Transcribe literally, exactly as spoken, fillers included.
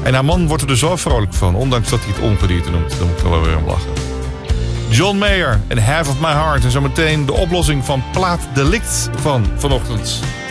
En haar man wordt er dus wel vrolijk van. Ondanks dat hij het ongedierte noemt. Dan moet ik er wel weer om lachen. John Mayer en Half of My Heart. En zometeen de oplossing van Plaat Delict van vanochtend.